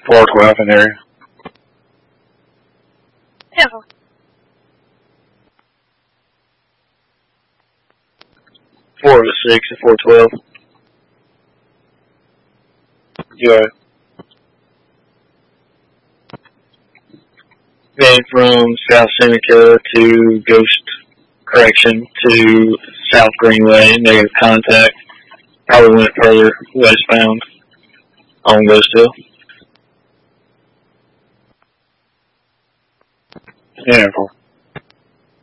412 in area. Yeah. 406 and 412. Yeah. Then from South Seneca to Ghost Correction to South Greenway, negative contact. Probably went further westbound on Ghost Hill. Yeah,